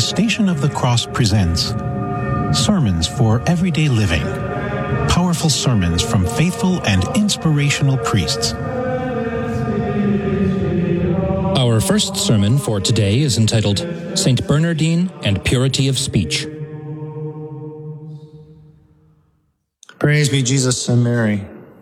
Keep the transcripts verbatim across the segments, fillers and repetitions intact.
Station of the Cross presents Sermons for Everyday Living. Powerful sermons from faithful and inspirational priests. Our first sermon for today is entitled Saint Bernardine and Purity of Speech. Praise be Jesus and Mary.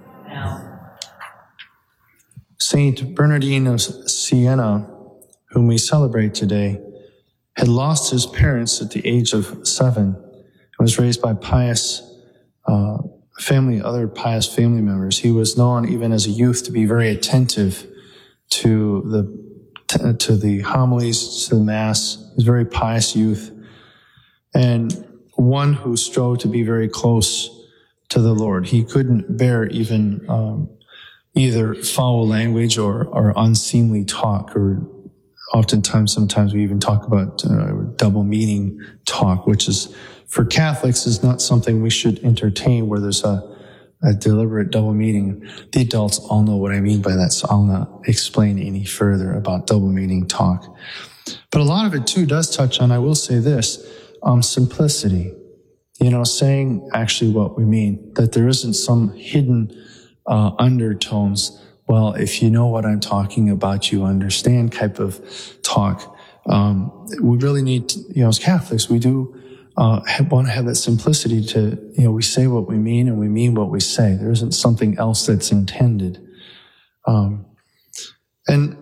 Saint Bernardine of Siena, whom we celebrate today, had lost his parents at the age of seven and was raised by pious uh, family, other pious family members. He was known even as a youth to be very attentive to the to the homilies, to the Mass. He was a very pious youth and one who strove to be very close to the Lord. He couldn't bear even um, either foul language or, or unseemly talk, or oftentimes, sometimes we even talk about uh, double meaning talk, which is, for Catholics, is not something we should entertain where there's a, a deliberate double meaning. The adults all know what I mean by that, so I'll not explain any further about double meaning talk. But a lot of it, too, does touch on, I will say this, um, simplicity. You know, saying actually what we mean, that there isn't some hidden uh, undertones. Well, if you know what I'm talking about, you understand type of talk. Um, we really need to, you know, as Catholics, we do uh, have, want to have that simplicity to, you know, we say what we mean and we mean what we say. There isn't something else that's intended. Um, and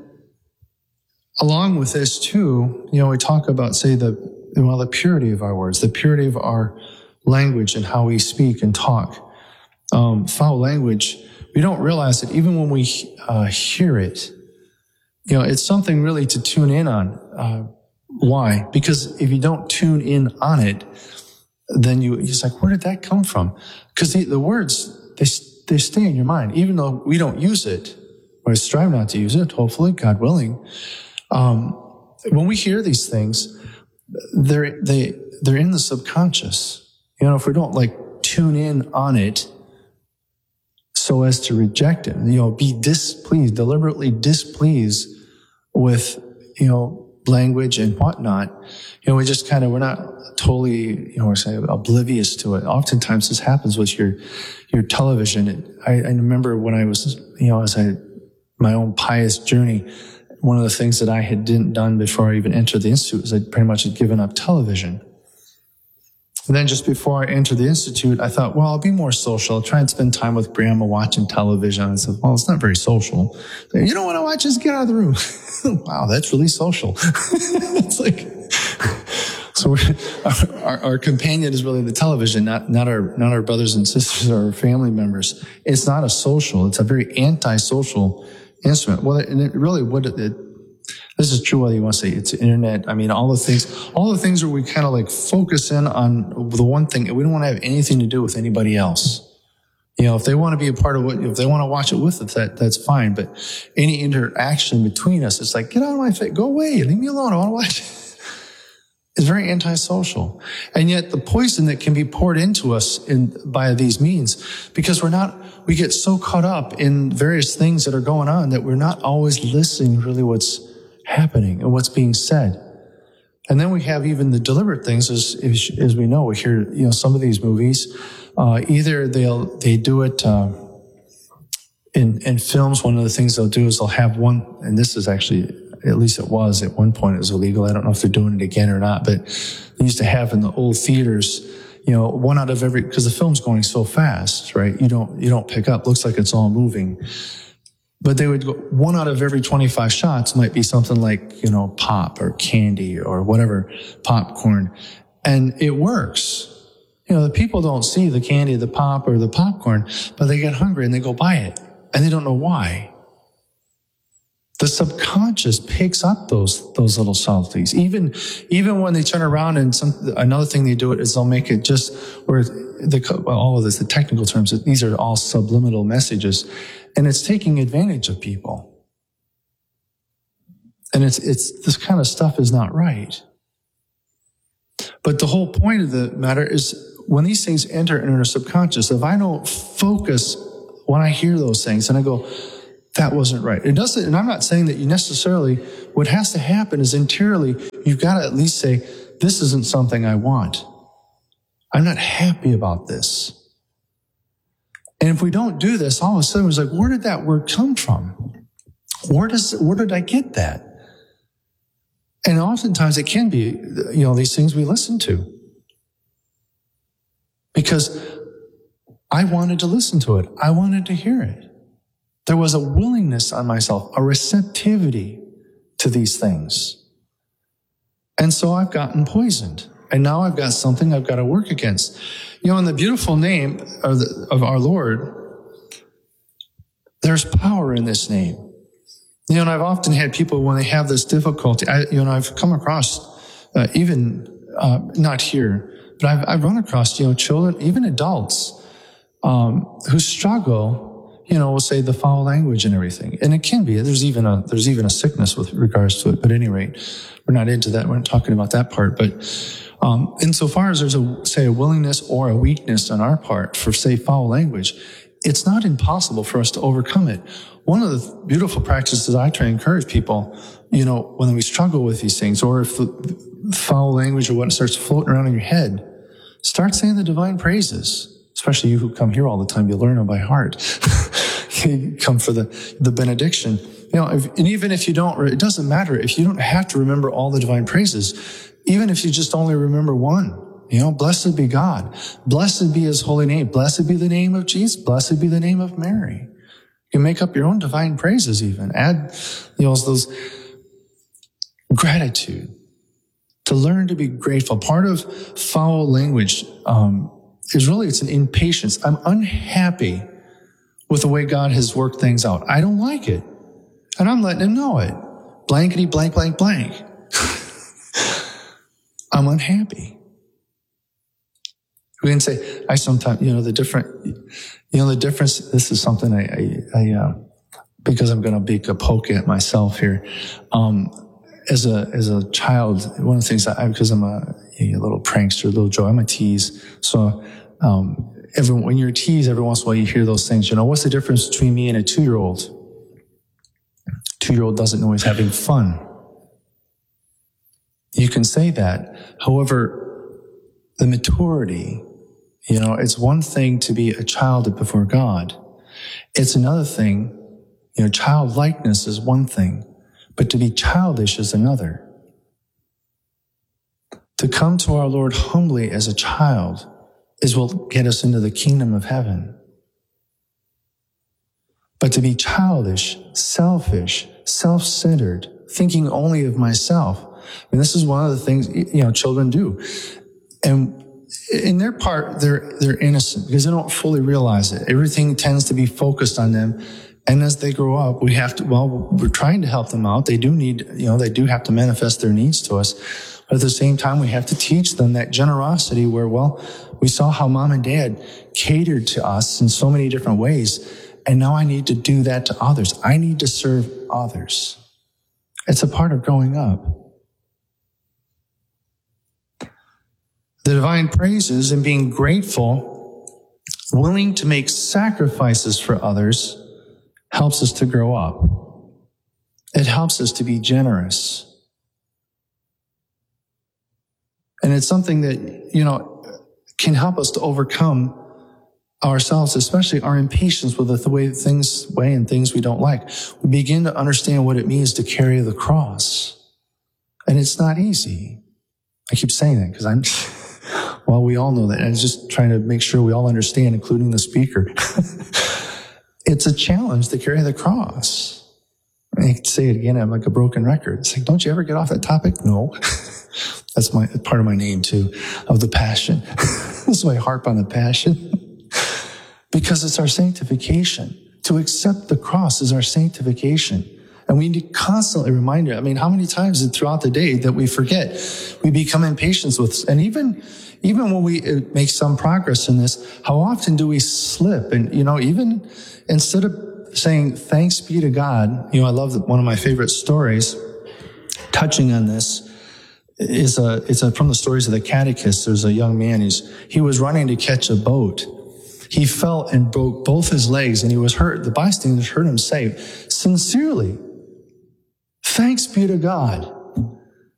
along with this too, you know, we talk about, say, the, well, the purity of our words, the purity of our language and how we speak and talk. Um, foul language, we don't realize that even when we uh, hear it, you know, it's something really to tune in on. Uh, why? Because if you don't tune in on it, then you, it's like, where did that come from? Because the, the words, they, they stay in your mind, even though we don't use it, or I strive not to use it, hopefully, God willing. Um, when we hear these things, they're, they, they're in the subconscious. You know, if we don't like tune in on it, so as to reject it, you know, be displeased, deliberately displeased with, you know, language and whatnot. You know, we just kind of, we're not totally, you know, we're saying oblivious to it. Oftentimes this happens with your, your television. It, I, I remember when I was, you know, as I, my own pious journey, one of the things that I had didn't done before I even entered the Institute was I pretty much had given up television. And then just before I entered the Institute, I thought, well, I'll be more social. I'll try and spend time with grandma watching television. I said, well, it's not very social. So, you don't want to watch, just get out of the room. Wow, that's really social. It's like, so we're, our, our companion is really the television, not, not our, not our brothers and sisters or our family members. It's not a social. It's a very anti-social instrument. Well, and it really, what it, it this is true whether you want to say it's internet. I mean, all the things, all the things where we kind of like focus in on the one thing. We don't want to have anything to do with anybody else. You know, if they want to be a part of what, if they want to watch it with us, that, that's fine. But any interaction between us, it's like, get out of my face, go away, leave me alone, I want to watch it. It's very antisocial. And yet the poison that can be poured into us in, by these means, because we're not, we get so caught up in various things that are going on that we're not always listening really what's happening and what's being said. And then we have even the deliberate things, as, as we know, we hear, you know, some of these movies, uh, either they'll, they do it, uh, in, in films. One of the things they'll do is they'll have one, and this is actually, at least it was at one point, it was illegal. I don't know if they're doing it again or not, but they used to have in the old theaters, you know, one out of every, because the film's going so fast, right? You don't, you don't pick up, looks like it's all moving. But they would go, one out of every twenty-five shots might be something like, you know, pop or candy or whatever, popcorn. And it works. You know, the people don't see the candy, the pop, or the popcorn, but they get hungry and they go buy it. And they don't know why. The subconscious picks up those, those little subtleties. Even, even when they turn around and some, another thing they do it is they'll make it just, where the, well, all of this, the technical terms, these are all subliminal messages. And it's taking advantage of people. And it's, it's, this kind of stuff is not right. But the whole point of the matter is when these things enter into our subconscious, if I don't focus when I hear those things and I go, that wasn't right. It doesn't, and I'm not saying that you necessarily, what has to happen is interiorly, you've got to at least say, this isn't something I want. I'm not happy about this. And if we don't do this, all of a sudden it's like, where did that word come from? Where does, where did I get that? And oftentimes it can be, you know, these things we listen to. Because I wanted to listen to it. I wanted to hear it. There was a willingness on myself, a receptivity to these things. And so I've gotten poisoned. And now I've got something I've got to work against. You know, in the beautiful name of, the, of our Lord, there's power in this name. You know, and I've often had people when they have this difficulty, I, you know, I've come across, uh, even, uh, not here, but I've, I've run across, you know, children, even adults, um, who struggle, you know, we'll say the foul language and everything. And it can be, there's even a, there's even a sickness with regards to it. But at any rate, we're not into that. We're not talking about that part. But, um, insofar as there's a, say, a willingness or a weakness on our part for, say, foul language, it's not impossible for us to overcome it. One of the beautiful practices I try to encourage people, you know, when we struggle with these things, or if the foul language or what starts floating around in your head, start saying the divine praises. Especially you who come here all the time, you learn them by heart. You come for the, the benediction. You know, if, and even if you don't, it doesn't matter. If you don't have to remember all the divine praises, even if you just only remember one, you know, blessed be God. Blessed be his holy name. Blessed be the name of Jesus. Blessed be the name of Mary. You can make up your own divine praises even. Add, you know, those gratitude. To learn to be grateful. Part of foul language um, is really, it's an impatience. I'm unhappy with the way God has worked things out. I don't like it. And I'm letting him know it. Blankety blank, blank, blank. I'm unhappy. We can say, I sometimes, you know, the different, you know, the difference, this is something I, I, I uh, because I'm going to be a poke at myself here. Um, as a, as a child, one of the things I, because I'm a, a little prankster, a little joy, I'm a tease. So, um, every, when you're a tease, every once in a while you hear those things, you know, what's the difference between me and a two-year-old? Two-year-old doesn't know he's having fun. You can say that. However, the maturity, you know, it's one thing to be a child before God. It's another thing, you know, childlikeness is one thing, but to be childish is another. To come to our Lord humbly as a child is what will get us into the kingdom of heaven. But to be childish, selfish, self-centered, thinking only of myself, I mean, this is one of the things, you know, children do. And in their part, they're, they're innocent because they don't fully realize it. Everything tends to be focused on them. And as they grow up, we have to, well, we're trying to help them out. They do need, you know, they do have to manifest their needs to us. But at the same time, we have to teach them that generosity where, well, we saw how mom and dad catered to us in so many different ways. And now I need to do that to others. I need to serve others. It's a part of growing up. The divine praises and being grateful, willing to make sacrifices for others, helps us to grow up. It helps us to be generous. And it's something that, you know, can help us to overcome ourselves, especially our impatience with the way things, way and things we don't like. We begin to understand what it means to carry the cross. And it's not easy. I keep saying that because I'm, well, we all know that. And I'm just trying to make sure we all understand, including the speaker. It's a challenge to carry the cross. I can say it again, I'm like a broken record. It's like, don't you ever get off that topic? No. That's my part of my name too, of the passion. This is why I harp on the passion. Because it's our sanctification. To accept the cross is our sanctification. And we need to constantly remind it. I mean, how many times is it throughout the day that we forget? We become impatient with, and even, even when we make some progress in this, how often do we slip? And, you know, even instead of saying, thanks be to God, you know, I love that one of my favorite stories touching on this is a, it's a, from the stories of the catechist. There's a young man, he's, he was running to catch a boat. He fell and broke both his legs and he was hurt. The bystanders heard him say, sincerely, thanks be to God.